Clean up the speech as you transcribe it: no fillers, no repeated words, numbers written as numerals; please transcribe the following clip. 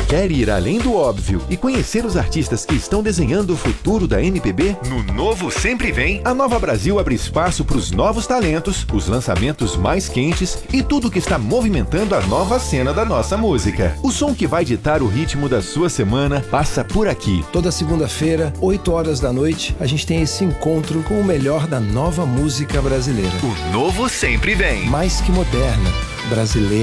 Quer ir além do óbvio e conhecer os artistas que estão desenhando o futuro da MPB? No Novo Sempre Vem, a Nova Brasil abre espaço para os novos talentos, os lançamentos mais quentes e tudo que está movimentando a nova cena da nossa música. O som que vai ditar o ritmo da sua semana passa por aqui. Toda segunda-feira, 8 horas da noite, a gente tem esse encontro com o melhor da nova música brasileira. O Novo Sempre Vem. Mais que moderna, brasileira.